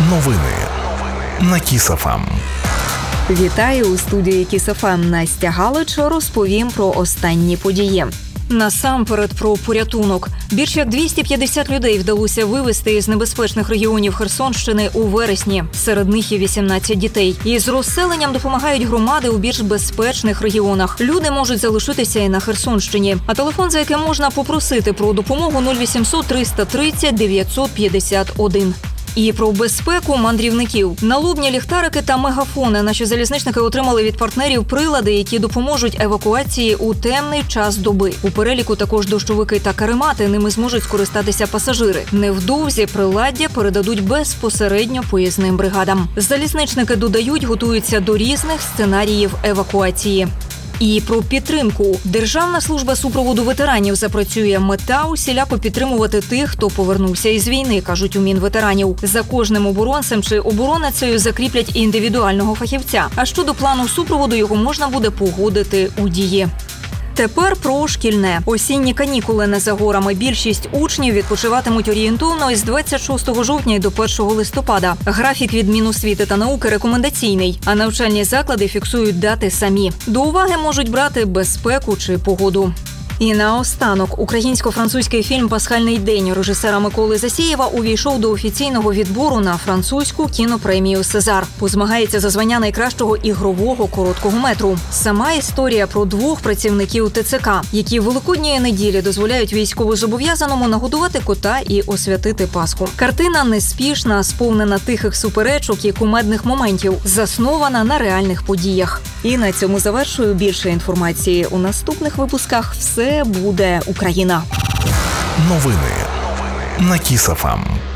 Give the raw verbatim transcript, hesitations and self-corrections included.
Новини на Кіс.ФМ. Вітаю у студії Кіс.ФМ. Настя Галич. Розповім про останні події. Насамперед про порятунок. Більш як двісті п'ятдесят людей вдалося вивезти із небезпечних регіонів Херсонщини у вересні. Серед них є вісімнадцять дітей. Із розселенням допомагають громади у більш безпечних регіонах. Люди можуть залишитися і на Херсонщині. А телефон, за яким можна попросити про допомогу, нуль вісімсот триста тридцять дев'ятсот п'ятдесят один. І про безпеку мандрівників. Налобні ліхтарики та мегафони. Наші залізничники отримали від партнерів прилади, які допоможуть евакуації у темний час доби. У переліку також дощовики та каремати. Ними зможуть скористатися пасажири. Невдовзі приладдя передадуть безпосередньо поїзним бригадам. Залізничники додають, готуються до різних сценаріїв евакуації. І про підтримку. Державна служба супроводу ветеранів запрацює. Мета – усіляко підтримувати тих, хто повернувся із війни, кажуть у Мінветеранів. За кожним оборонцем чи оборонницею закріплять індивідуального фахівця. А щодо плану супроводу, його можна буде погодити у Дії. Тепер про шкільне. Осінні канікули не за горами. Більшість учнів відпочиватимуть орієнтовно із двадцять шостого жовтня до першого листопада. Графік від Міносвіти та науки рекомендаційний, а навчальні заклади фіксують дати самі. До уваги можуть брати безпеку чи погоду. І наостанок, українсько-французький фільм «Пасхальний день» режисера Миколи Засієва увійшов до офіційного відбору на французьку кінопремію «Сезар». Позмагається за звання найкращого ігрового короткого метру. Сама історія про двох працівників ТЦК, які великодньої неділі дозволяють військовозобов'язаному нагодувати кота і освятити Пасху. Картина неспішна, сповнена тихих суперечок і кумедних моментів, заснована на реальних подіях. І на цьому завершую. Більше інформації у наступних випусках. Все буде Україна. Новини на Кіс.ФМ.